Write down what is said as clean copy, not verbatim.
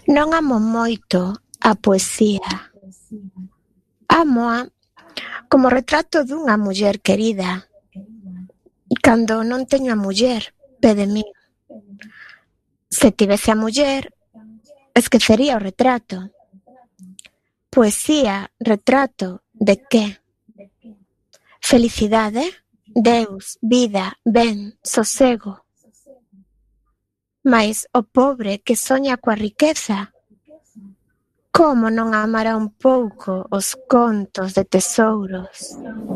Non amo moito a poesía. Ámoa como retrato dunha muller querida. Cando non teño a muller, pé de min. Se tivese a muller, esquecería o retrato. Poesía, retrato, de que? Felicidade, Deus, vida, ben, sosego. Mais o pobre que soña coa riqueza, como non amará un pouco os contos de tesouros?